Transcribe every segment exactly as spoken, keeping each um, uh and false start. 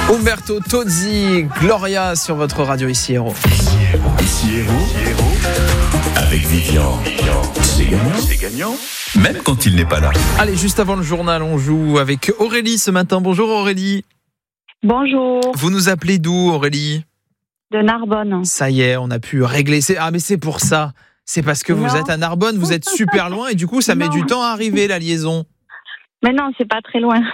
Umberto Tozzi, Gloria sur votre radio ici Héros. Ici Héros, avec Vivian. C'est gagnant. C'est gagnant. Même quand il n'est pas là. Allez, juste avant le journal, on joue avec Aurélie ce matin. Bonjour Aurélie. Bonjour. Vous nous appelez d'où Aurélie ? De Narbonne. Ça y est, on a pu régler. C'est... Ah mais c'est pour ça. C'est parce que vous Non. êtes à Narbonne, vous êtes super loin et du coup ça met Non. du temps à arriver la liaison. Mais non, c'est pas très loin.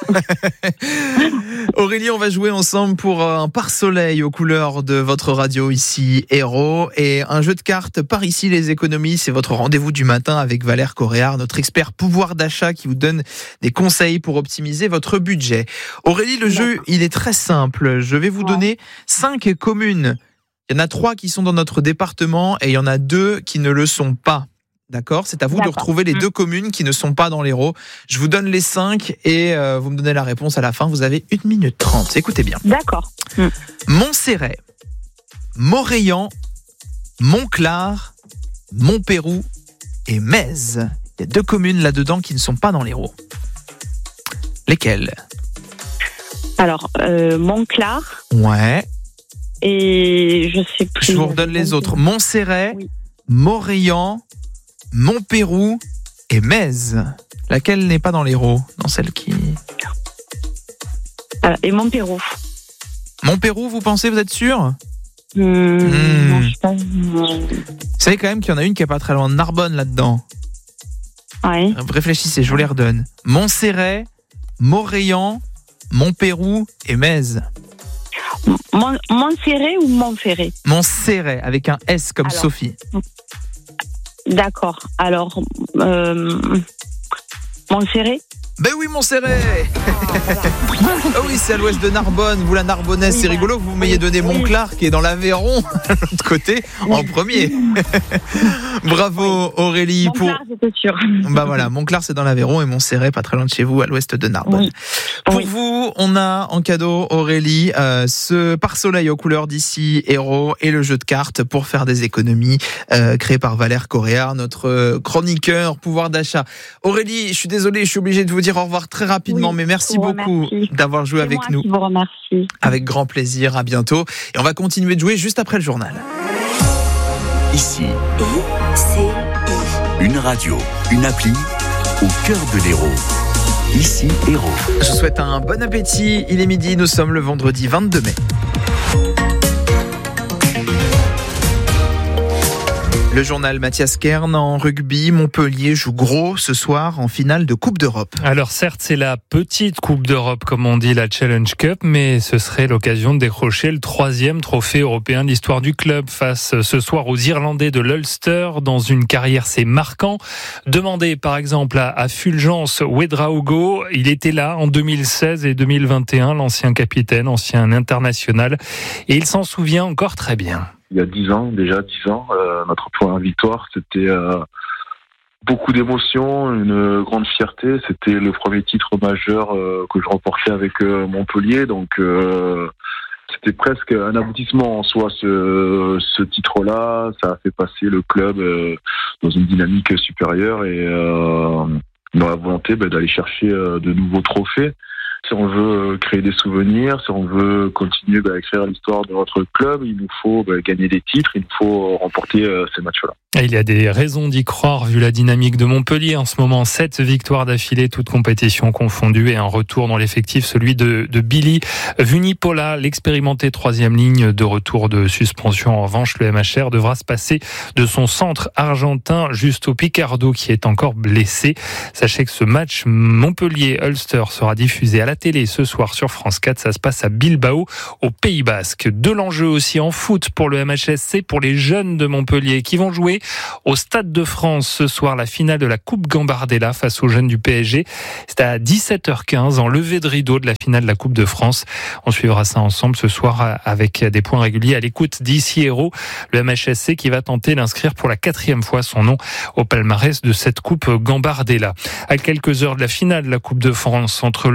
Aurélie, on va jouer ensemble pour un pare-soleil aux couleurs de votre radio ici, Héros, et un jeu de cartes par ici les économies. C'est votre rendez-vous du matin avec Valère Coréard, notre expert pouvoir d'achat qui vous donne des conseils pour optimiser votre budget. Aurélie, le jeu, il est très simple. Je vais vous Ouais. donner cinq communes. Il y en a trois qui sont dans notre département et il y en a deux qui ne le sont pas. D'accord ? C'est à vous D'accord. de retrouver les deux communes qui ne sont pas dans l'Hérault. Je vous donne les cinq et euh, vous me donnez la réponse à la fin. Vous avez une minute trente. Écoutez bien. D'accord. Mm. Montserrat, Morillon, Montclar, Montpérou et Metz. Il y a deux communes là-dedans qui ne sont pas dans l'Hérault. Lesquelles ? Alors, euh, Montclar Ouais. et je sais plus. Je vous redonne les autres. Montserrat, Oui. Morillon, Montpérou et Metz. Laquelle n'est pas dans l'Hérault ? Dans celle qui... Voilà. Et Montpérou. Montpérou, vous pensez, vous êtes sûr ? Mmh, Mm. non, je sais pas. Vous savez quand même qu'il y en a une qui est pas très loin de Narbonne là-dedans. Ouais. Réfléchissez, je vous les redonne. Montserrat, Morillon, Montpérou et Metz. Mont- Montserrat ou Montferré ? Montserrat, avec un S comme Alors. Sophie. D'accord. Alors, euh, Montserrat ? Ben oui, Montserrat. Voilà. Ah oui, c'est à l'ouest de Narbonne. Vous, la Narbonnaise, Oui, c'est voilà. rigolo que vous m'ayez donné Oui. Montclar, qui est dans l'Aveyron, de l'autre côté, en premier. Bravo Aurélie pour... Montclar, j'étais sûre. Bah voilà, Montclar c'est dans l'Aveyron et Montserrat pas très loin de chez vous, à l'ouest de Narbonne. Oui. Pour Oui. vous, on a en cadeau, Aurélie, euh, ce pare-soleil aux couleurs d'ici, Héros, et le jeu de cartes pour faire des économies, euh, créé par Valère Coréard, notre chroniqueur pouvoir d'achat. Aurélie, je suis désolé, je suis obligé de vous dire au revoir très rapidement, Oui, mais merci je vous beaucoup remercie. d'avoir joué C'est avec moi nous. qui vous remercie. Avec grand plaisir, à bientôt. Et on va continuer de jouer juste après le journal. Ici, une radio, une appli, au cœur de l'Hérault. Ici Héros. Je vous souhaite un bon appétit. Il est midi, nous sommes le vendredi vingt-deux mai. Le journal Mathias Kern en rugby. Montpellier joue gros ce soir en finale de Coupe d'Europe. Alors certes, c'est la petite Coupe d'Europe, comme on dit, la Challenge Cup, mais ce serait l'occasion de décrocher le troisième trophée européen de l'histoire du club face ce soir aux Irlandais de l'Ulster. Dans une carrière, c'est marquant. Demandez par exemple à, à Fulgence Ouedraogo, il était là en deux mille seize et deux mille vingt et un, l'ancien capitaine, ancien international, et il s'en souvient encore très bien. Il y a dix ans, déjà dix ans, euh, notre première victoire, c'était euh, beaucoup d'émotions, une grande fierté. C'était le premier titre majeur euh, que je remportais avec euh, Montpellier, donc euh, c'était presque un aboutissement en soi, ce, ce titre-là. Ça a fait passer le club euh, dans une dynamique supérieure et euh, dans la volonté bah, d'aller chercher euh, de nouveaux trophées. Si on veut créer des souvenirs, si on veut continuer bah, à écrire l'histoire de notre club, il nous faut bah, gagner des titres, il nous faut remporter euh, ces matchs-là. Et il y a des raisons d'y croire vu la dynamique de Montpellier. En ce moment, sept victoires d'affilée, toutes compétitions confondues, et un retour dans l'effectif, celui de, de Billy Vunipola, l'expérimenté troisième ligne de retour de suspension. En revanche, le M H R devra se passer de son centre argentin Justo Picardo qui est encore blessé. Sachez que ce match Montpellier-Ulster sera diffusé à la télé ce soir sur France quatre. Ça se passe à Bilbao, au Pays Basque. De l'enjeu aussi en foot pour le M H S C, pour les jeunes de Montpellier qui vont jouer au Stade de France ce soir, la finale de la Coupe Gambardella face aux jeunes du P S G. C'est à dix-sept heures quinze en levée de rideau de la finale de la Coupe de France. On suivra ça ensemble ce soir avec des points réguliers à l'écoute d'Ici Héros, le M H S C qui va tenter d'inscrire pour la quatrième fois son nom au palmarès de cette Coupe Gambardella. À quelques heures de la finale de la Coupe de France entre l'O G C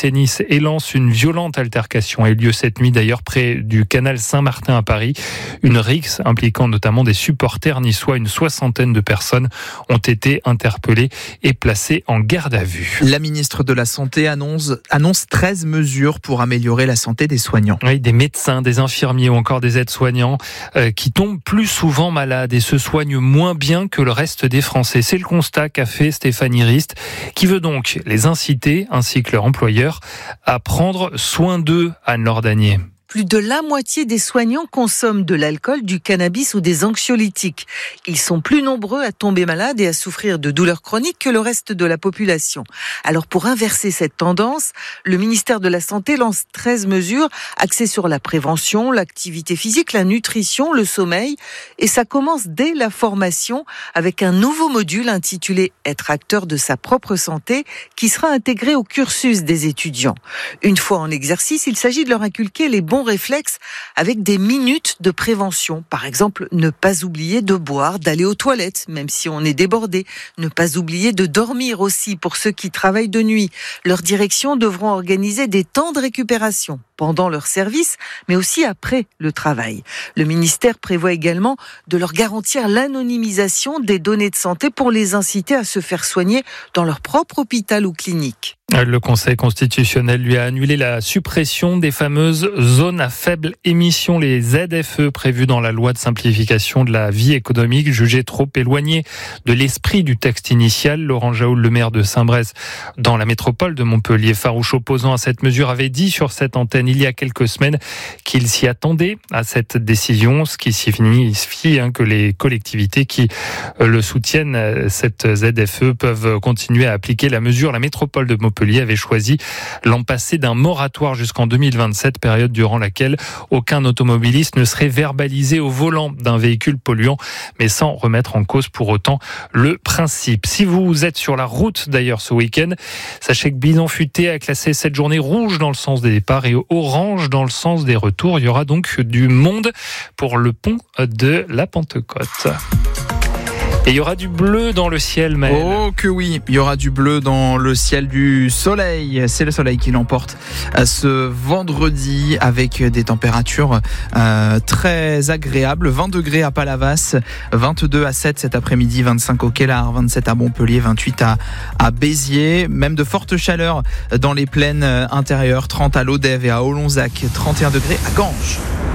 Nice et Lens. Une violente altercation a eu lieu cette nuit d'ailleurs près du canal Saint-Martin à Paris. Une rixe impliquant notamment des supporters niçois. Une soixantaine de personnes ont été interpellées et placées en garde à vue. La ministre de la Santé annonce, annonce treize mesures pour améliorer la santé des soignants. Oui, des médecins, des infirmiers ou encore des aides-soignants euh, qui tombent plus souvent malades et se soignent moins bien que le reste des Français. C'est le constat qu'a fait Stéphanie Rist, qui veut donc les inciter, ainsi que leur employeur, à prendre soin d'eux, Anne-Laure Danier. Plus de la moitié des soignants consomment de l'alcool, du cannabis ou des anxiolytiques. Ils sont plus nombreux à tomber malades et à souffrir de douleurs chroniques que le reste de la population. Alors pour inverser cette tendance, le ministère de la Santé lance treize mesures axées sur la prévention, l'activité physique, la nutrition, le sommeil. Et ça commence dès la formation avec un nouveau module intitulé « Être acteur de sa propre santé » qui sera intégré au cursus des étudiants. Une fois en exercice, il s'agit de leur inculquer les bons réflexes avec des minutes de prévention. Par exemple, ne pas oublier de boire, d'aller aux toilettes, même si on est débordé. Ne pas oublier de dormir aussi pour ceux qui travaillent de nuit. Leurs directions devront organiser des temps de récupération pendant leur service, mais aussi après le travail. Le ministère prévoit également de leur garantir l'anonymisation des données de santé pour les inciter à se faire soigner dans leur propre hôpital ou clinique. Le Conseil constitutionnel lui a annulé la suppression des fameuses zones à faible émission, les Z F E, prévues dans la loi de simplification de la vie économique, jugées trop éloignées de l'esprit du texte initial. Laurent Jaoul, le maire de Saint-Brès, dans la métropole de Montpellier, farouche opposant à cette mesure, avait dit sur cette antenne il y a quelques semaines qu'il s'y attendait à cette décision, ce qui signifie hein, que les collectivités qui le soutiennent, cette Z F E, peuvent continuer à appliquer la mesure. La métropole de Montpellier avait choisi l'an passé d'un moratoire jusqu'en deux mille vingt-sept, période durant laquelle aucun automobiliste ne serait verbalisé au volant d'un véhicule polluant, mais sans remettre en cause pour autant le principe. Si vous êtes sur la route d'ailleurs ce week-end, sachez que Bison Futé a classé cette journée rouge dans le sens des départs et orange dans le sens des retours. Il y aura donc du monde pour le pont de la Pentecôte. Et il y aura du bleu dans le ciel, Maël. Oh que oui, il y aura du bleu dans le ciel, du soleil. C'est le soleil qui l'emporte ce vendredi avec des températures euh, très agréables. vingt degrés à Palavas, vingt-deux à Sète cet après-midi, vingt-cinq au Kellar, vingt-sept à Montpellier, vingt-huit à, à Béziers. Même de fortes chaleurs dans les plaines intérieures, trente à Lodève et à Olonzac, trente et un degrés à Ganges.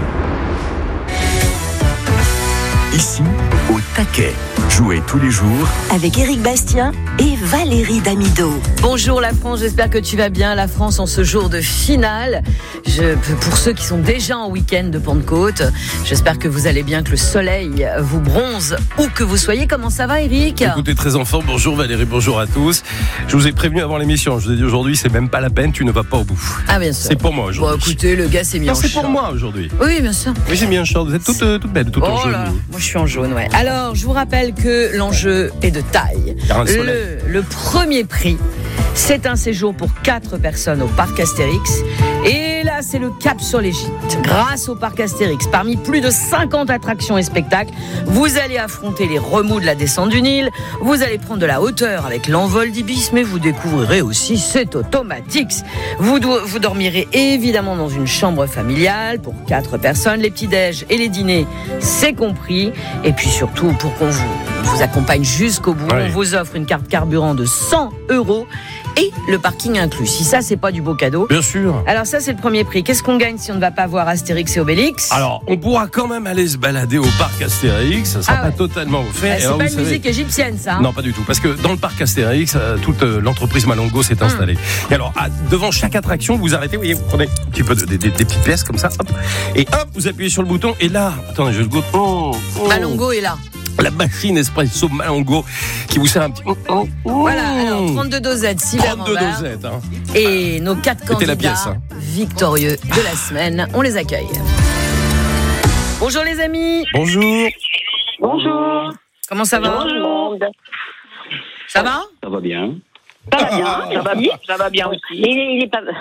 Ici, au taquet. Jouez tous les jours avec Éric Bastien et Valérie Damido. Bonjour la France, j'espère que tu vas bien. La France en ce jour de finale. Je, pour ceux qui sont déjà en week-end de Pentecôte, j'espère que vous allez bien, que le soleil vous bronze où que vous soyez. Comment ça va, Éric ? Écoutez, très en forme. Bonjour Valérie, bonjour à tous. Je vous ai prévenu avant l'émission. Je vous ai dit aujourd'hui, c'est même pas la peine, tu ne vas pas au bout. Ah bien sûr. C'est pour moi aujourd'hui. Bon, écoutez, le gars s'est mis non, en c'est short. pour moi aujourd'hui. Oui, bien sûr. Oui, j'ai mis un short. Vous êtes toutes, euh, toutes belles, toutes oh en jaune. Là, moi, je suis en jaune, ouais. Alors, je vous rappelle que l'enjeu est de taille. Le, le premier prix, c'est un séjour pour quatre personnes au parc Astérix. Et là, c'est le cap sur l'Égypte. Grâce au parc Astérix, parmi plus de cinquante attractions et spectacles, vous allez affronter les remous de la descente du Nil, vous allez prendre de la hauteur avec l'envol d'Ibis, mais vous découvrirez aussi cet Automatics. Vous, do- vous dormirez évidemment dans une chambre familiale pour quatre personnes. Les petits-déj et les dîners, c'est compris. Et puis surtout, pour qu'on vous, vous accompagne jusqu'au bout, oui. On vous offre une carte carburant de cent euros. Et le parking inclus. Si ça, c'est pas du beau cadeau. Bien sûr. Alors ça, c'est le premier prix. Qu'est-ce qu'on gagne si on ne va pas voir Astérix et Obélix ? Alors, on pourra quand même aller se balader au parc Astérix. Ça sera ah ouais. pas totalement offert. Bah, c'est alors, pas une savez... musique égyptienne, ça. Hein non, pas du tout. Parce que dans le parc Astérix, toute l'entreprise Malongo s'est installée. Hum. Et alors, à, devant chaque attraction, vous arrêtez, vous voyez, vous prenez un petit peu de, de, de, des petites pièces comme ça, hop, et hop, vous appuyez sur le bouton. Et là, attendez, je goûte. Oh, oh. Malongo est là. La machine espresso Malongo qui vous sert un petit... Voilà, alors trente-deux dosettes, six verres en verre. trente-deux dosettes, hein. Et nos quatre candidats la pièce, hein. victorieux de la semaine, on les accueille. Bonjour les amis. Bonjour. Bonjour. Comment ça va ? Bonjour. Ça va ? Ça va bien. Ça va bien, ça va bien, ça va bien aussi. Il est, il est pas...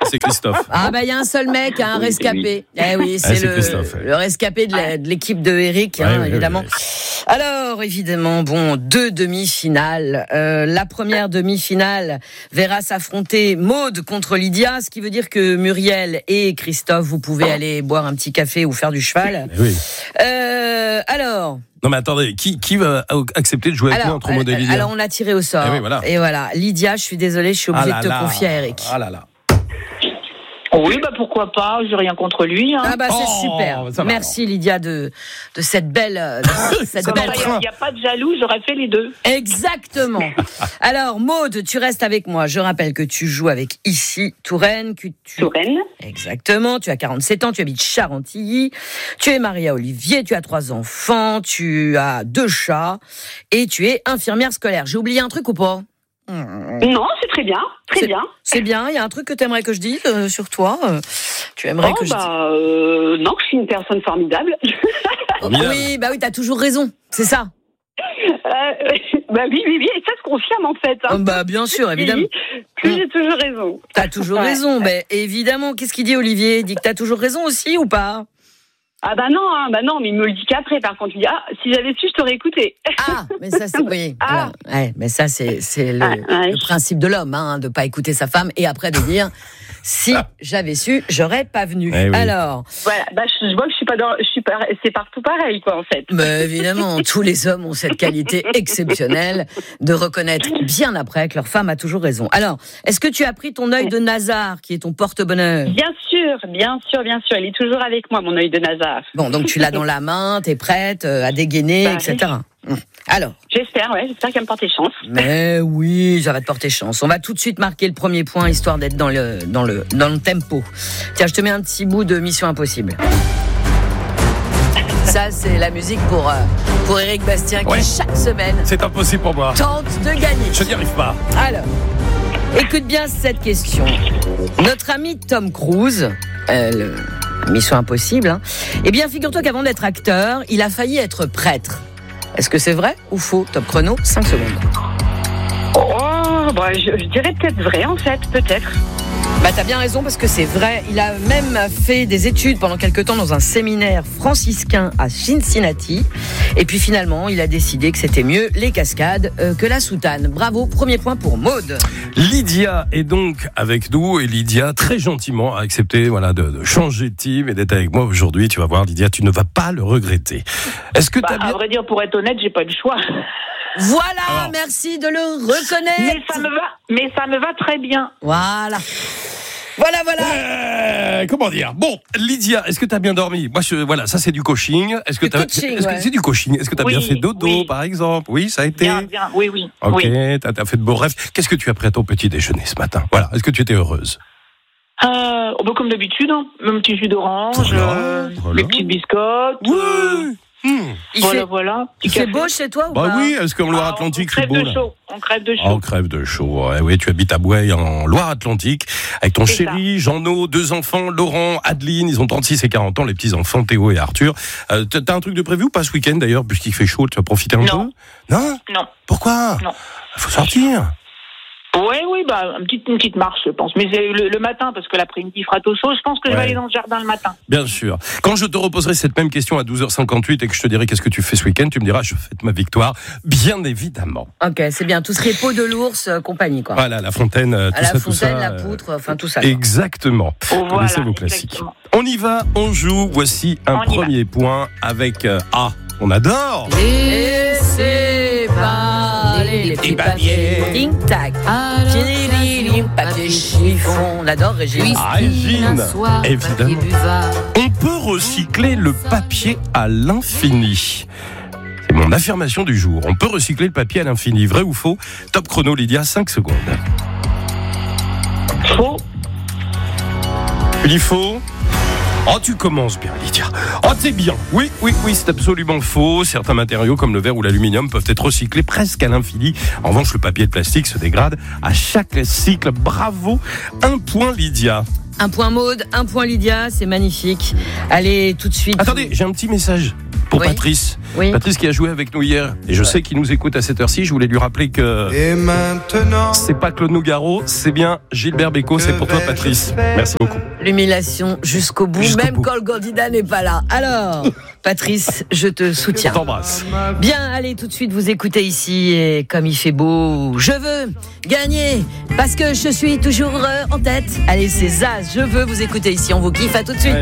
c'est Christophe. Ah bah il y a un seul mec, un rescapé. Eh oui, c'est, Ah, c'est le, Christophe, ouais. le rescapé de, la- de l'équipe de Eric, hein, Ouais, ouais, évidemment. ouais, ouais. Alors évidemment, bon, deux demi-finales. Euh, la première demi-finale verra s'affronter Maude contre Lydia, ce qui veut dire que Muriel et Christophe, vous pouvez aller boire un petit café ou faire du cheval. Oui. Euh, alors. Non mais attendez, qui, qui va accepter de jouer avec Alors, moi entre Maud et Lydia? alors on a tiré au sort. Eh oui, voilà. Et voilà, Lydia, je suis désolée, je suis obligée Ah là de te là. confier à Eric. Ah là là. Oui, bah pourquoi pas, j'ai rien contre lui. Hein. Ah bah c'est Oh, super. ça va, Merci Lydia de de cette belle de cette Comme belle. ça, il n'y a, a pas de jaloux, j'aurais fait les deux. Exactement. Alors Maude, tu restes avec moi. Je rappelle que tu joues avec Issy Touraine, que tu Touraine. Exactement, tu as quarante-sept ans, tu habites Charentilly, tu es mariée à Olivier, tu as trois enfants, tu as deux chats et tu es infirmière scolaire. J'ai oublié un truc ou pas? Non, c'est très bien, très C'est- bien. C'est bien, il y a un truc que tu aimerais que je dise euh, sur toi euh, Tu aimerais Oh, que je dise bah, euh, non, je suis une personne formidable. Formidable. Oui, bah oui, t'as toujours raison, c'est ça. Euh, bah oui, oui, oui, et ça se confirme en fait. Hein. Oh, bah bien sûr, évidemment. Plus j'ai toujours raison. T'as toujours Ouais. raison, mais évidemment. Qu'est-ce qu'il dit Olivier? Il dit que t'as toujours raison aussi ou pas? Ah bah non, hein, bah non, mais il me le dit qu'après. Par contre, il dit ah, si j'avais su, je t'aurais écouté. Ah, mais ça c'est oui. Ah. voilà. Ouais, mais ça c'est c'est le, Ah, ouais. le principe de l'homme, hein, de pas écouter sa femme et après de dire si j'avais su, j'aurais pas venu. Eh oui. Alors, Voilà, bah je, je vois que je suis pas dans, je suis pas, c'est partout pareil quoi en fait. mais évidemment, tous les hommes ont cette qualité exceptionnelle de reconnaître bien après que leur femme a toujours raison. Alors, est-ce que tu as pris ton œil de Nazar, qui est ton porte-bonheur? Bien sûr, bien sûr, bien sûr, il est toujours avec moi, mon œil de Nazar. Bon, donc tu l'as dans la main, t'es prête euh, à dégainer, Bah, et cetera. Hum. Alors, J'espère, ouais, j'espère qu'elle me porte chance. mais oui, ça va te porter chance. On va tout de suite marquer le premier point, histoire d'être dans le, dans le, dans le tempo. Tiens, je te mets un petit bout de Mission Impossible. Ça, c'est la musique pour, euh, pour Eric Bastien, qui Ouais. chaque semaine C'est impossible pour moi. tente de gagner. Je n'y arrive pas. Alors, écoute bien cette question. Notre ami Tom Cruise, euh, le- Mission Impossible, hein, eh bien, figure-toi qu'avant d'être acteur, il a failli être prêtre. Est-ce que c'est vrai ou faux? Top chrono, cinq secondes. Oh, bah, je, je dirais peut-être vrai en fait, peut-être. Bah t'as bien raison parce que c'est vrai. Il a même fait des études pendant quelque temps dans un séminaire franciscain à Cincinnati. Et puis finalement, il a décidé que c'était mieux les cascades euh, que la soutane. Bravo, premier point pour Maude. Lydia est donc avec nous et Lydia très gentiment a accepté voilà de, de changer de team et d'être avec moi aujourd'hui. Tu vas voir Lydia, tu ne vas pas le regretter. Est-ce que Bah, tu as à bien vrai dire, pour être honnête, j'ai pas le choix. Voilà, Alors. merci de le reconnaître. Mais ça me va, mais ça me va très bien. Voilà. Voilà, voilà. Euh, comment dire? Bon, Lydia, est-ce que tu as bien dormi? Moi, je, voilà, ça c'est du coaching. Est-ce que Du t'as, coaching, est-ce que ouais. c'est du coaching? Est-ce que tu as Oui, bien fait dodo, oui. par exemple? Oui, ça a été. Bien, bien, oui, oui. Ok, oui. t'as, t'as fait de beaux rêves. Qu'est-ce que tu as pris à ton petit déjeuner ce matin? Voilà, est-ce que tu étais heureuse? Euh, oh, bah, comme d'habitude, hein. Mon petit jus d'orange, Voilà, euh, voilà. les petites biscottes. euh, Hmm. Il voilà, fait, voilà. il Petit fait café. beau chez toi ou Bah pas? oui, est-ce qu'en Ah, Loire-Atlantique, on c'est crève beau de là? chaud. On crève de chaud. Oh, crève de chaud. Ouais, oui, tu habites à Boueil en Loire-Atlantique avec ton C'est chéri, Jeannot, deux enfants, Laurent, Adeline. Ils ont trente-six et quarante ans, les petits enfants, Théo et Arthur. Euh, t'as t'as un truc de prévu ou pas ce week-end d'ailleurs, puisqu'il fait chaud, tu vas profiter un Non. peu? Non. Non. Pourquoi? Non. Il faut sortir. Oui, oui, bah, une petite, une petite marche, je pense. Mais c'est le, le matin, parce que l'après-midi, il fera tôt chaud. Je pense que je Ouais. vais aller dans le jardin le matin. Bien sûr. Quand je te reposerai cette même question à douze heures cinquante-huit et que je te dirai qu'est-ce que tu fais ce week-end, tu me diras je fête ma victoire, bien évidemment. Ok, c'est bien. Tout ce qui est peau de l'ours, euh, compagnie quoi. Voilà, la fontaine, euh, tout À la ça, tout fontaine, ça. la euh, poutre, enfin tout ça. quoi. Exactement. Oh, voilà, Connaissez vos classiques. exactement. On y va, on joue. Voici un On y premier point avec euh, A. On adore. Laissez parler les petits papiers. Tic tac. Tirilim, papier chiffon. On adore Régine. Ah, Régine, évidemment. On peut recycler le papier à l'infini. C'est mon affirmation du jour. On peut recycler le papier à l'infini. Vrai ou faux? Top chrono, Lydia, cinq secondes. Faux. Tu dis faux? Oh, tu commences bien, Lydia. Oh, t'es bien. Oui, oui, oui, c'est absolument faux. Certains matériaux, comme le verre ou l'aluminium, peuvent être recyclés presque à l'infini. En revanche, le papier et le plastique se dégradent à chaque cycle. Bravo. Un point, Lydia. Un point Maude, un point Lydia, c'est magnifique. Allez, tout de suite. Attendez, j'ai un petit message pour pour Oui. Patrice. Oui. Patrice qui a joué avec nous hier. Et je sais qu'il nous écoute à cette heure-ci. Je voulais lui rappeler que Et maintenant, c'est pas Claude Nougaro, c'est bien Gilbert Bécaud. C'est pour toi, Patrice. Merci beaucoup. L'humiliation jusqu'au bout, Jusqu'au même bout. quand le candidat n'est pas là. Alors, Patrice, je te soutiens. Je t'embrasse. Bien, allez, tout de suite, vous écoutez ici, et comme il fait beau, je veux gagner, parce que je suis toujours euh, en tête. Allez, c'est Zaz, je veux vous écouter ici, on vous kiffe, à tout de suite.